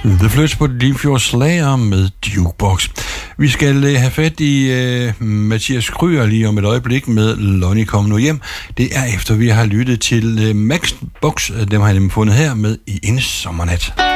The Flirts på Limfjord Slayer med Jukebox. Vi skal have fat i Mathias Kryger lige om et øjeblik med Lonnie Kom Nu Hjem. Det er efter vi har lyttet til Max Box. Dem har jeg nemlig fundet her med I en sommernat.